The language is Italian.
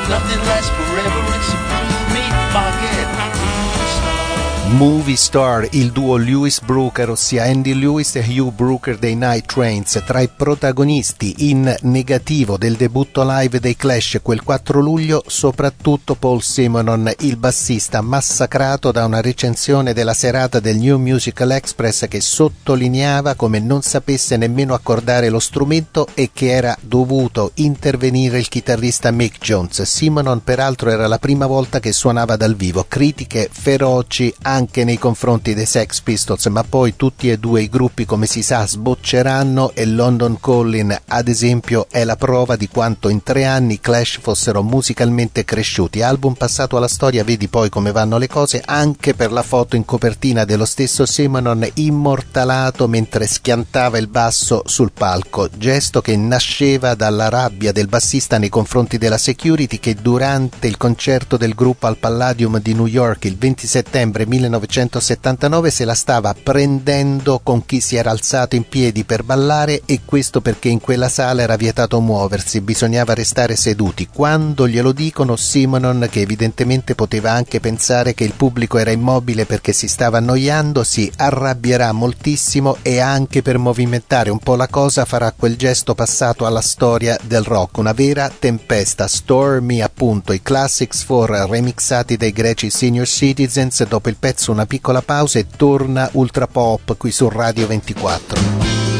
nothing lasts forever and supreme meat market. Movie Star, il duo Lewis Brooker, ossia Andy Lewis e Hugh Brooker dei Night Trains, tra i protagonisti in negativo del debutto live dei Clash quel 4 luglio, soprattutto Paul Simonon, il bassista, massacrato da una recensione della serata del New Musical Express che sottolineava come non sapesse nemmeno accordare lo strumento e che era dovuto intervenire il chitarrista Mick Jones. Simonon peraltro era la prima volta che suonava dal vivo, critiche feroci anche nei confronti dei Sex Pistols, ma poi tutti e due i gruppi, come si sa, sbocceranno e London Calling, ad esempio, è la prova di quanto in 3 anni i Clash fossero musicalmente cresciuti. Album passato alla storia, vedi poi come vanno le cose, anche per la foto in copertina dello stesso Simonon immortalato mentre schiantava il basso sul palco, gesto che nasceva dalla rabbia del bassista nei confronti della security che durante il concerto del gruppo al Palladium di New York il 20 settembre 1979 se la stava prendendo con chi si era alzato in piedi per ballare, e questo perché in quella sala era vietato muoversi, bisognava restare seduti. Quando glielo dicono, Simonon, che evidentemente poteva anche pensare che il pubblico era immobile perché si stava annoiando, si arrabbierà moltissimo e anche per movimentare un po' la cosa farà quel gesto passato alla storia del rock, una vera tempesta. Stormy, appunto, i Classics 4 remixati dai greci Senior Citizens. Dopo il pezzo una piccola pausa e torna Ultra Pop qui su Radio 24.